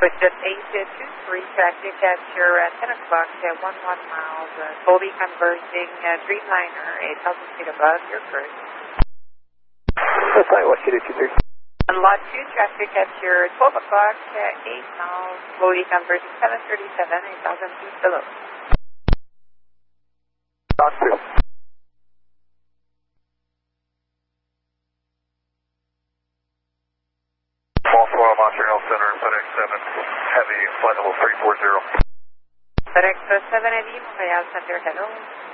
With just 823 traffic at your 10 o'clock at 11 miles, Colby converging Dreamliner, 8,000 feet above your first. That's right, what should it do? On lot 2 traffic at your 12 o'clock at 8 miles, Colby converging 737, 8,000 feet below. Lot 2. Montreal, Montreal Center, FedEx 7, Heavy, flight level 340. FedEx 7 Heavy, Montreal Center, hello.